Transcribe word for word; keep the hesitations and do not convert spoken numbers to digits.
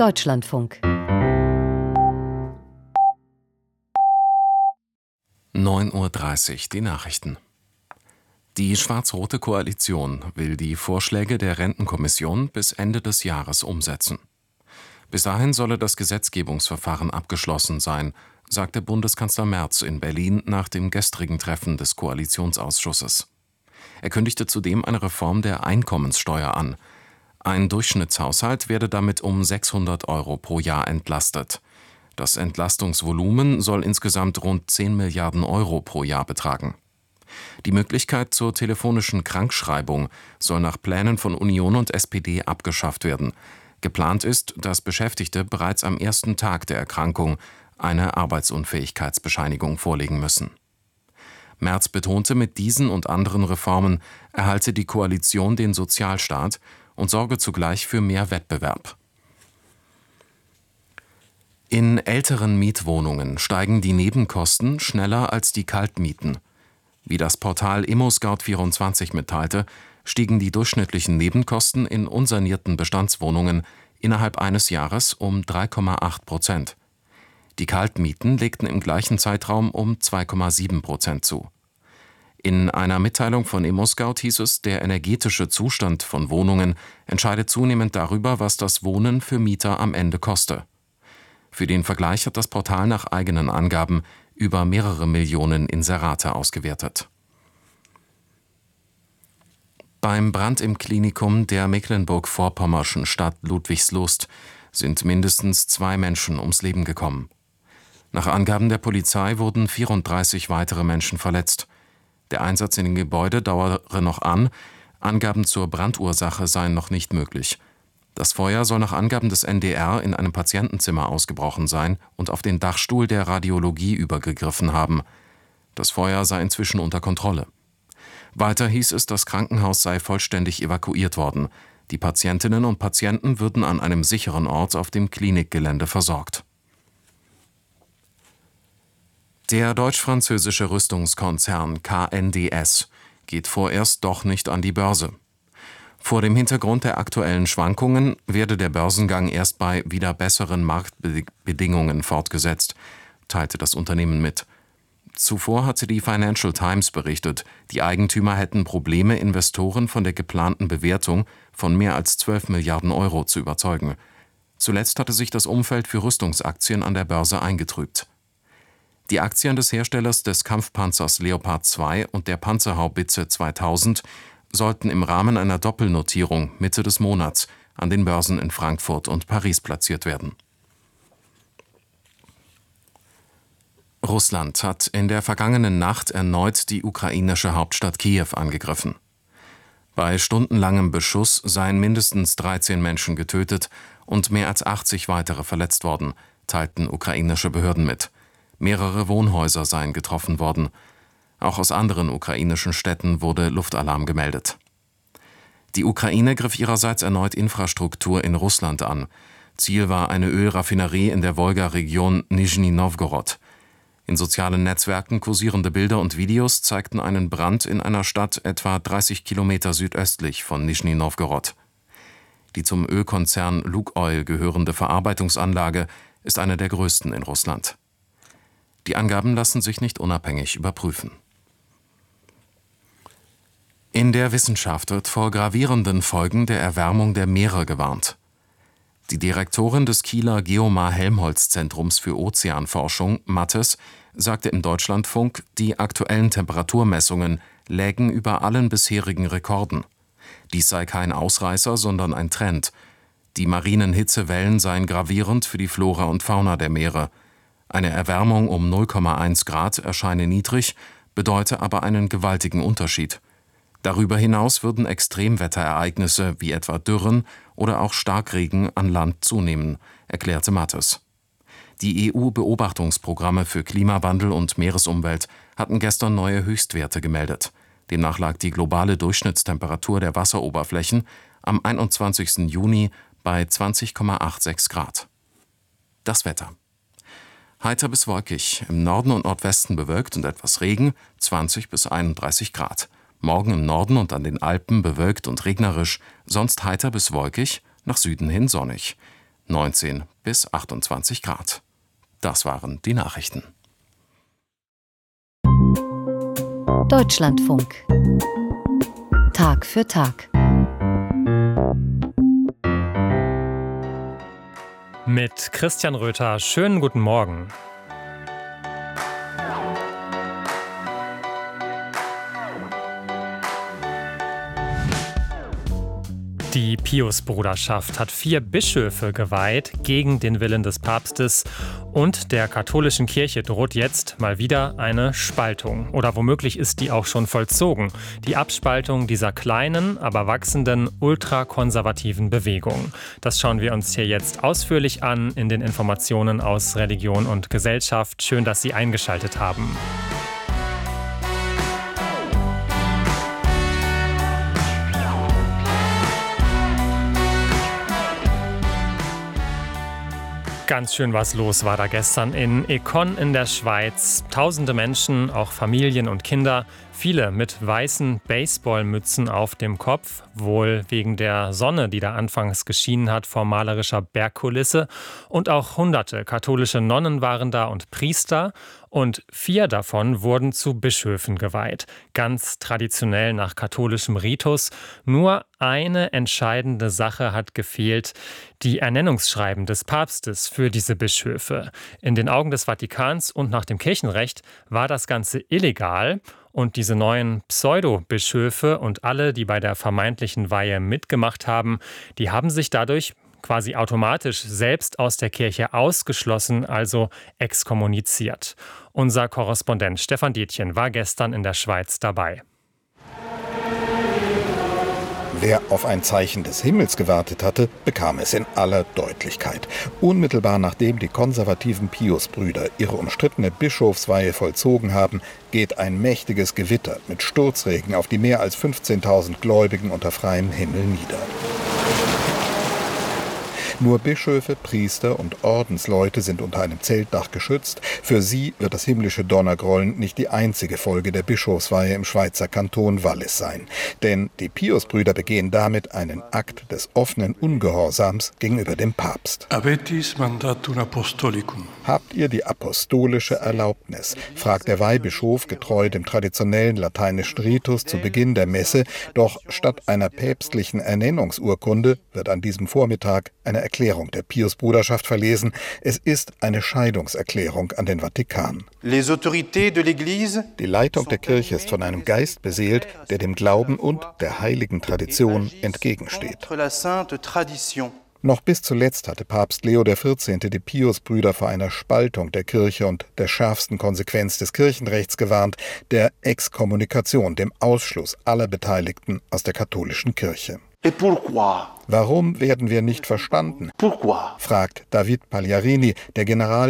Deutschlandfunk. neun Uhr dreißig, die Nachrichten. Die schwarz-rote Koalition will die Vorschläge der Rentenkommission bis Ende des Jahres umsetzen. Bis dahin solle das Gesetzgebungsverfahren abgeschlossen sein, sagte Bundeskanzler Merz in Berlin nach dem gestrigen Treffen des Koalitionsausschusses. Er kündigte zudem eine Reform der Einkommenssteuer an. Ein Durchschnittshaushalt werde damit um sechshundert Euro pro Jahr entlastet. Das Entlastungsvolumen soll insgesamt rund zehn Milliarden Euro pro Jahr betragen. Die Möglichkeit zur telefonischen Krankschreibung soll nach Plänen von Union und S P D abgeschafft werden. Geplant ist, dass Beschäftigte bereits am ersten Tag der Erkrankung eine Arbeitsunfähigkeitsbescheinigung vorlegen müssen. Merz betonte, mit diesen und anderen Reformen erhalte die Koalition den Sozialstaat und sorge zugleich für mehr Wettbewerb. In älteren Mietwohnungen steigen die Nebenkosten schneller als die Kaltmieten. Wie das Portal ImmoScout vierundzwanzig mitteilte, stiegen die durchschnittlichen Nebenkosten in unsanierten Bestandswohnungen innerhalb eines Jahres um drei Komma acht Prozent. Die Kaltmieten legten im gleichen Zeitraum um zwei Komma sieben Prozent zu. In einer Mitteilung von ImmoScout hieß es, der energetische Zustand von Wohnungen entscheide zunehmend darüber, was das Wohnen für Mieter am Ende koste. Für den Vergleich hat das Portal nach eigenen Angaben über mehrere Millionen Inserate ausgewertet. Beim Brand im Klinikum der mecklenburg-vorpommerschen Stadt Ludwigslust sind mindestens zwei Menschen ums Leben gekommen. Nach Angaben der Polizei wurden vierunddreißig weitere Menschen verletzt. Der Einsatz in dem Gebäude dauere noch an, Angaben zur Brandursache seien noch nicht möglich. Das Feuer soll nach Angaben des N D R in einem Patientenzimmer ausgebrochen sein und auf den Dachstuhl der Radiologie übergegriffen haben. Das Feuer sei inzwischen unter Kontrolle. Weiter hieß es, das Krankenhaus sei vollständig evakuiert worden. Die Patientinnen und Patienten würden an einem sicheren Ort auf dem Klinikgelände versorgt. Der deutsch-französische Rüstungskonzern K N D S geht vorerst doch nicht an die Börse. Vor dem Hintergrund der aktuellen Schwankungen werde der Börsengang erst bei wieder besseren Marktbedingungen fortgesetzt, teilte das Unternehmen mit. Zuvor hatte die Financial Times berichtet, die Eigentümer hätten Probleme, Investoren von der geplanten Bewertung von mehr als zwölf Milliarden Euro zu überzeugen. Zuletzt hatte sich das Umfeld für Rüstungsaktien an der Börse eingetrübt. Die Aktien des Herstellers des Kampfpanzers Leopard zwei und der Panzerhaubitze zweitausend sollten im Rahmen einer Doppelnotierung Mitte des Monats an den Börsen in Frankfurt und Paris platziert werden. Russland hat in der vergangenen Nacht erneut die ukrainische Hauptstadt Kiew angegriffen. Bei stundenlangem Beschuss seien mindestens dreizehn Menschen getötet und mehr als achtzig weitere verletzt worden, teilten ukrainische Behörden mit. Mehrere Wohnhäuser seien getroffen worden. Auch aus anderen ukrainischen Städten wurde Luftalarm gemeldet. Die Ukraine griff ihrerseits erneut Infrastruktur in Russland an. Ziel war eine Ölraffinerie in der Wolga-Region Nischni Nowgorod. In sozialen Netzwerken kursierende Bilder und Videos zeigten einen Brand in einer Stadt etwa dreißig Kilometer südöstlich von Nischni Nowgorod. Die zum Ölkonzern Lukoil gehörende Verarbeitungsanlage ist eine der größten in Russland. Die Angaben lassen sich nicht unabhängig überprüfen. In der Wissenschaft wird vor gravierenden Folgen der Erwärmung der Meere gewarnt. Die Direktorin des Kieler Geomar-Helmholtz-Zentrums für Ozeanforschung, Mattes, sagte im Deutschlandfunk, die aktuellen Temperaturmessungen lägen über allen bisherigen Rekorden. Dies sei kein Ausreißer, sondern ein Trend. Die marinen Hitzewellen seien gravierend für die Flora und Fauna der Meere. Eine Erwärmung um null Komma eins Grad erscheine niedrig, bedeute aber einen gewaltigen Unterschied. Darüber hinaus würden Extremwetterereignisse wie etwa Dürren oder auch Starkregen an Land zunehmen, erklärte Mattes. Die E U-Beobachtungsprogramme für Klimawandel und Meeresumwelt hatten gestern neue Höchstwerte gemeldet. Demnach lag die globale Durchschnittstemperatur der Wasseroberflächen am einundzwanzigsten Juni bei zwanzig Komma sechsundachtzig Grad. Das Wetter. Heiter bis wolkig, im Norden und Nordwesten bewölkt und etwas Regen, zwanzig bis einunddreißig Grad. Morgen im Norden und an den Alpen bewölkt und regnerisch, sonst heiter bis wolkig, nach Süden hin sonnig. neunzehn bis achtundzwanzig Grad. Das waren die Nachrichten. Deutschlandfunk. Tag für Tag. Mit Christian Röther, schönen guten Morgen. Die Piusbruderschaft hat vier Bischöfe geweiht gegen den Willen des Papstes und der katholischen Kirche droht jetzt mal wieder eine Spaltung. Oder womöglich ist die auch schon vollzogen. Die Abspaltung dieser kleinen, aber wachsenden ultrakonservativen Bewegung. Das schauen wir uns hier jetzt ausführlich an in den Informationen aus Religion und Gesellschaft. Schön, dass Sie eingeschaltet haben. Ganz schön was los war da gestern in Écon in der Schweiz. Tausende Menschen, auch Familien und Kinder, viele mit weißen Baseballmützen auf dem Kopf, wohl wegen der Sonne, die da anfangs geschienen hat vor malerischer Bergkulisse. Und auch hunderte katholische Nonnen waren da und Priester. Und vier davon wurden zu Bischöfen geweiht. Ganz traditionell nach katholischem Ritus. Nur eine entscheidende Sache hat gefehlt: die Ernennungsschreiben des Papstes für diese Bischöfe. In den Augen des Vatikans und nach dem Kirchenrecht war das Ganze illegal. Und diese neuen Pseudo-Bischöfe und alle, die bei der vermeintlichen Weihe mitgemacht haben, die haben sich dadurch quasi automatisch selbst aus der Kirche ausgeschlossen, also exkommuniziert. Unser Korrespondent Stefan Detjen war gestern in der Schweiz dabei. Wer auf ein Zeichen des Himmels gewartet hatte, bekam es in aller Deutlichkeit. Unmittelbar nachdem die konservativen Piusbrüder ihre umstrittene Bischofsweihe vollzogen haben, geht ein mächtiges Gewitter mit Sturzregen auf die mehr als fünfzehntausend Gläubigen unter freiem Himmel nieder. Nur Bischöfe, Priester und Ordensleute sind unter einem Zeltdach geschützt. Für sie wird das himmlische Donnergrollen nicht die einzige Folge der Bischofsweihe im Schweizer Kanton Wallis sein. Denn die Piusbrüder begehen damit einen Akt des offenen Ungehorsams gegenüber dem Papst. Avetis mandatum apostolicum. Habt ihr die apostolische Erlaubnis? Fragt der Weihbischof getreu dem traditionellen lateinischen Ritus zu Beginn der Messe. Doch statt einer päpstlichen Ernennungsurkunde wird an diesem Vormittag eine Erklärung der Piusbruderschaft verlesen. Es ist eine Scheidungserklärung an den Vatikan. Die Leitung der Kirche ist von einem Geist beseelt, der dem Glauben und der heiligen Tradition entgegensteht. Noch bis zuletzt hatte Papst Leo der vierzehnte die Piusbrüder vor einer Spaltung der Kirche und der schärfsten Konsequenz des Kirchenrechts gewarnt, der Exkommunikation, dem Ausschluss aller Beteiligten aus der katholischen Kirche. Warum werden wir nicht verstanden? Fragt David Pagliarini, der General